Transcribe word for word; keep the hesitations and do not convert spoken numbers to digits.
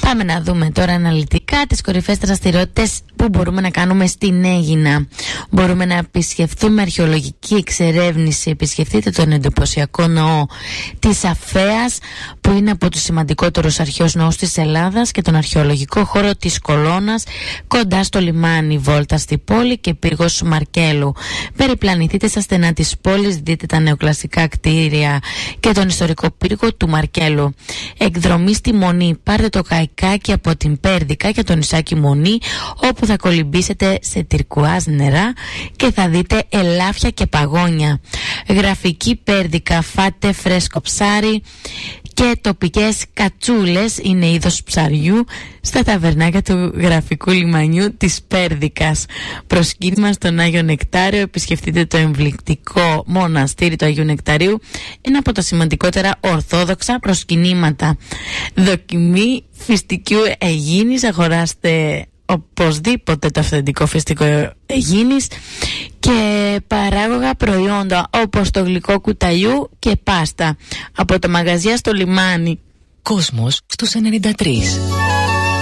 Πάμε να δούμε τώρα αναλυτικά τις κορυφαίες δραστηριότητες που μπορούμε να κάνουμε στην Αίγινα. Μπορούμε να επισκεφθούμε αρχαιολογική εξερεύνηση. Επισκεφτείτε τον εντυπωσιακό ναό της Αφέας, που είναι από τους σημαντικότερους αρχαίους ναούς της Ελλάδας, και τον αρχαιολογικό χώρο της Κολώνας, κοντά στο λιμάνι. Βόλτα στη πόλη και πύργος Μαρκέλου. Περιπλανηθείτε στα στενά της πόλης, δείτε τα νεοκλασικά κτίρια και τον ιστορικό πύργο του Μαρκέλου. Εκδρομή στη Μονή. Πάρτε το καϊκάκι από την Πέρδικα και το νησάκι Μονή, όπου θα κολυμπήσετε σε τυρκουάζ νερά και θα δείτε ελάφια και παγόνια. Γραφική Πέρδικα. Φάτε φρέσκο ψάρι και τοπικές κατσούλες, είναι είδος ψαριού, στα ταβερνάκια του γραφικού λιμανιού της Πέρδικας. Προσκύνημα στον Άγιο Νεκτάριο. Επισκεφτείτε το εμβλητικό μοναστήρι του Αγίου Νεκταρίου, ένα από τα σημαντικότερα ορθόδοξα προσκυνήματα. Δοκιμή φυστικού Αιγίνης. Αγοράστε οπωσδήποτε το αυθεντικό φυστικό Αιγίνης και παράγωγα προϊόντα όπως το γλυκό κουταλιού και πάστα από το μαγαζιά στο λιμάνι. Κόσμος στους ενενήντα τρία.